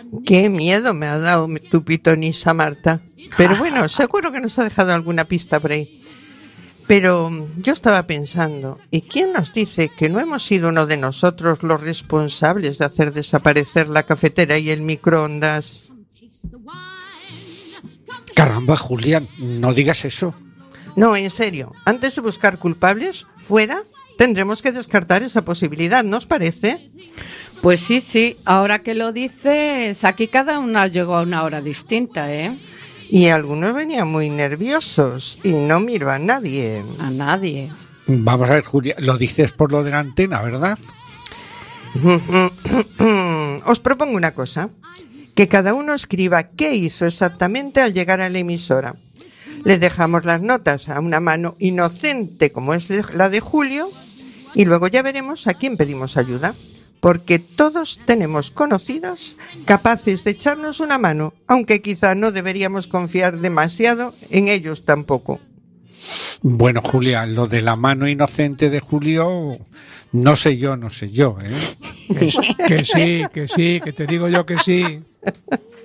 Qué miedo me ha dado tu pitonisa, Marta. Pero bueno, seguro que nos ha dejado alguna pista por ahí. Pero yo estaba pensando, ¿y quién nos dice que no hemos sido uno de nosotros los responsables de hacer desaparecer la cafetera y el microondas? Caramba, Julián, no digas eso. No, en serio, antes de buscar culpables, fuera, tendremos que descartar esa posibilidad, ¿no os parece? Pues sí, ahora que lo dices, aquí cada una llegó a una hora distinta, ¿eh? Y algunos venían muy nerviosos y no miro a nadie. A nadie. Vamos a ver, Julián, lo dices por lo de la antena, ¿verdad? Os propongo una cosa, que cada uno escriba qué hizo exactamente al llegar a la emisora. Le dejamos las notas a una mano inocente como es la de Julio y luego ya veremos a quién pedimos ayuda. Porque todos tenemos conocidos capaces de echarnos una mano, aunque quizá no deberíamos confiar demasiado en ellos tampoco. Bueno, Julián, lo de la mano inocente de Julio, no sé yo, ¿eh? Que sí, que te digo yo que sí.